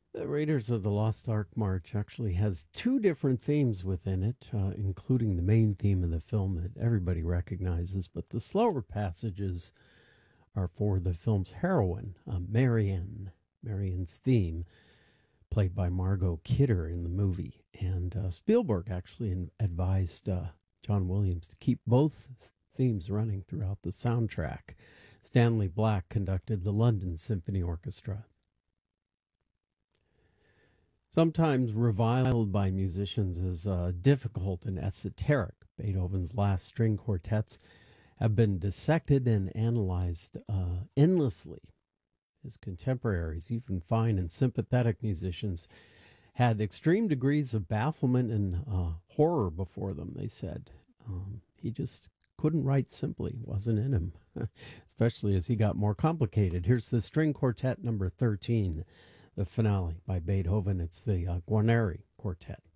The Raiders of the Lost Ark March actually has two different themes within it, including the main theme of the film that everybody recognizes, but the slower passages are for the film's heroine, Marianne. Marianne's theme, played by Margot Kidder in the movie. And Spielberg actually advised John Williams to keep both themes running throughout the soundtrack. Stanley Black conducted the London Symphony Orchestra. Sometimes reviled by musicians as difficult and esoteric, Beethoven's last string quartets have been dissected and analyzed endlessly. His contemporaries, even fine and sympathetic musicians, had extreme degrees of bafflement and horror before them, they said. He just couldn't write simply, wasn't in him, especially as he got more complicated. Here's the string quartet number 13, the finale by Beethoven. It's the Guarneri Quartet.